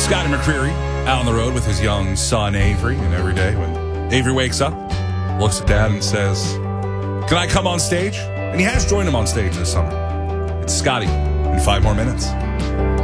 Scotty McCreery out on the road with his young son Avery, and every day when Avery wakes up, looks at Dad and says, "Can I come on stage?" And he has joined him on stage this summer. It's Scotty in 5 more minutes.